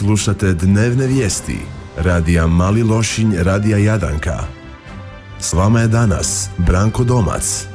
Slušate dnevne vijesti radija Mali Lošinj, radija Jadanka. S vama je danas Branko Domac.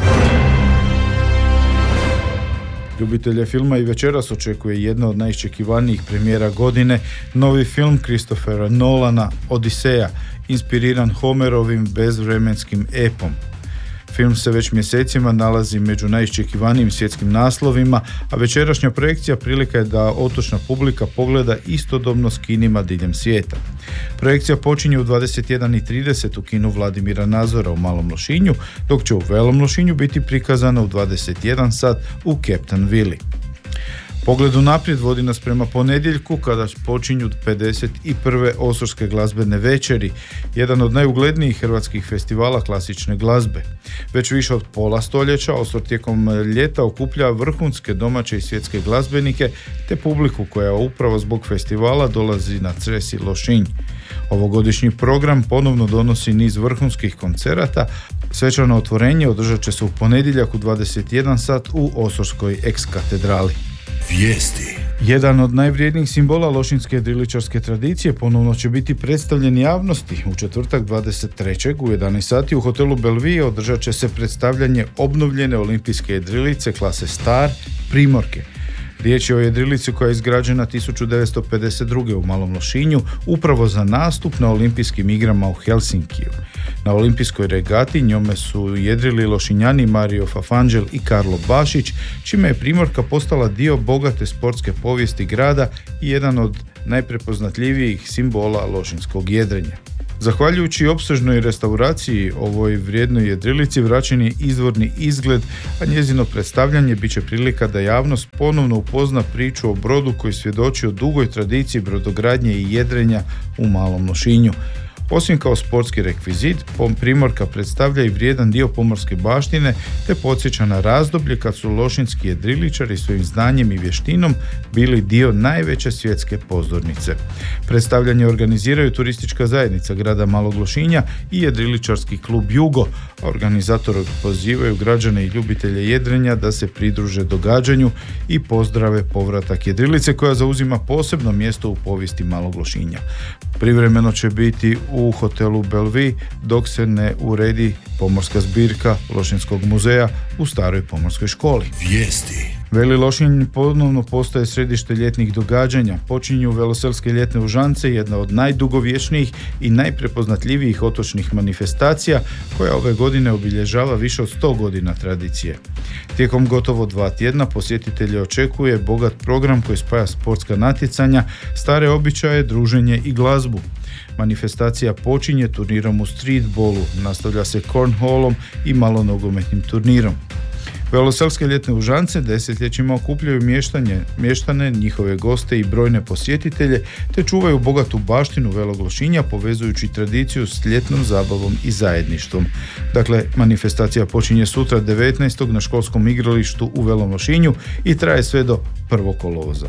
Ljubitelje filma i večeras očekuje jedna od najiščekivanijih premijera godine, novi film Christophera Nolana Odiseja, inspiriran Homerovim bezvremenskim epom. Film se već mjesecima nalazi među najiščekivanijim svjetskim naslovima, a večerašnja projekcija prilika je da otočna publika pogleda istodobno s kinima diljem svijeta. Projekcija počinje u 21:30 u kinu Vladimira Nazora u Malom Lošinju, dok će u Velom Lošinju biti prikazana u 21 sat u Captain Vili. Pogled unaprijed vodi nas prema ponedjeljku kada počinju 51. Osorske glazbene večeri, jedan od najuglednijih hrvatskih festivala klasične glazbe. Već više od pola stoljeća Osor tijekom ljeta okuplja vrhunske domaće i svjetske glazbenike te publiku koja upravo zbog festivala dolazi na Cres i Lošinj. Ovogodišnji program ponovno donosi niz vrhunskih koncerata. Svečano otvorenje održat će se u ponedjeljak u 21 sat u Osorskoj ex-katedrali. Vijesti. Jedan od najvrijednijih simbola lošinjske jedriličarske tradicije ponovno će biti predstavljen javnosti. U četvrtak 23. u 11 sati u hotelu Belvije održat će se predstavljanje obnovljene olimpijske jedrilice klase Star Primorke. Riječ je o jedrilici koja je izgrađena 1952. u Malom Lošinju upravo za nastup na olimpijskim igrama u Helsinkiju. Na olimpijskoj regati njome su jedrili Lošinjani Mario Fafanđel i Karlo Bašić, čime je Primorka postala dio bogate sportske povijesti grada i jedan od najprepoznatljivijih simbola lošinjskog jedrenja. Zahvaljujući opsežnoj restauraciji ovoj vrijednoj jedrilici vraćen je izvorni izgled, a njezino predstavljanje bit će prilika da javnost ponovno upozna priču o brodu koji svjedoči o dugoj tradiciji brodogradnje i jedrenja u Malom Lošinju. Osim kao sportski rekvizit, Primorka predstavlja i vrijedan dio pomorske baštine te podsjeća na razdoblje kad su lošinjski jedriličari svojim znanjem i vještinom bili dio najveće svjetske pozornice. Predstavljanje organiziraju turistička zajednica grada Malog Lošinja i jedriličarski klub Jugo, a organizatori pozivaju građane i ljubitelje jedrenja da se pridruže događanju i pozdrave povratak jedrilice koja zauzima posebno mjesto u povijesti Malog Lošinja. Privremeno će biti u hotelu Belvi dok se ne uredi pomorska zbirka Lošinjskog muzeja u staroj pomorskoj školi. Vijesti. Veli Lošinj ponovno postaje središte ljetnih događanja. Počinju Veloselske ljetne užance, jedna od najdugovječnijih i najprepoznatljivijih otočnih manifestacija koja ove godine obilježava više od 100 godina tradicije. Tijekom gotovo 2 tjedna posjetitelje očekuje bogat program koji spaja sportska natjecanja, stare običaje, druženje i glazbu. Manifestacija počinje turnirom u streetballu, nastavlja se cornholom i malonogometnim turnirom. Veloselske ljetne užance desetljećima okupljaju mještane, njihove goste i brojne posjetitelje, te čuvaju bogatu baštinu Velog Lošinja povezujući tradiciju s ljetnom zabavom i zajedništvom. Dakle, manifestacija počinje sutra 19. na školskom igralištu u Velom Lošinju i traje sve do 1. kolovoza.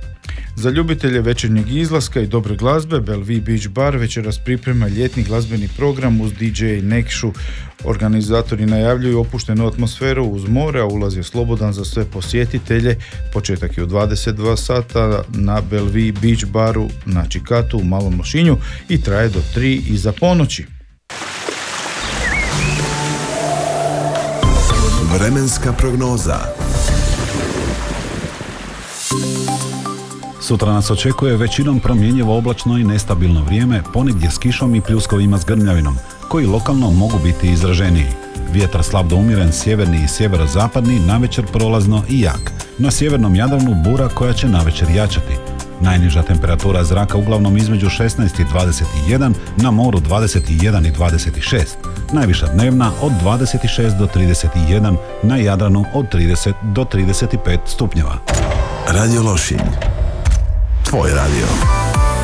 Za ljubitelje večernjeg izlaska i dobre glazbe, Belvi Beach Bar večeras priprema ljetni glazbeni program uz DJ Nekšu. Organizatori najavljuju opuštenu atmosferu uz more, a ulaz je slobodan za sve posjetitelje. Početak je u 22 sata na Belvi Beach Baru na Čikatu u Malom Lošinju i traje do 3 iza ponoći. Vremenska prognoza. Sutra nas očekuje većinom promjenjivo oblačno i nestabilno vrijeme, ponegdje s kišom i pljuskovima s grmljavinom, koji lokalno mogu biti izraženiji. Vjetar slab do umjeren, sjeverni i sjeverozapadni, navečer prolazno i jak. Na sjevernom Jadranu bura koja će navečer jačati. Najniža temperatura zraka uglavnom između 16 i 21, na moru 21 i 26. Najviša dnevna od 26 do 31, na Jadranu od 30 do 35 stupnjeva. Radio Lošinj. Tvoj radio.